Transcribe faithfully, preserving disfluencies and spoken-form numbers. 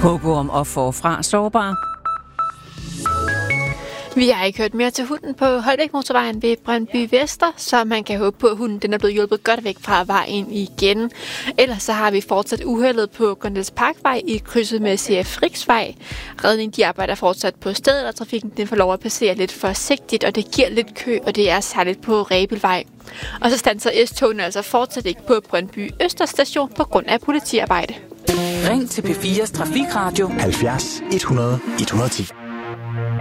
Pogo om offer fra sårbare. Vi har ikke hørt mere til hunden på Holbæk-motorvejen ved Brøndby Vester, så man kan håbe på, at hunden den er blevet hjulpet godt væk fra vejen igen. Ellers så har vi fortsat uheldet på Gondels Parkvej i krydset med C F Riksvej. Redning de arbejder fortsat på stedet, og trafikken den får lov at passere lidt forsigtigt, og det giver lidt kø, og det er særligt på Rebelvej. Og så standser S-togene altså fortsat ikke på Brøndby Østerstation på grund af politiarbejde. Ring til P fires Trafikradio halvfjerds et hundrede et hundrede og ti.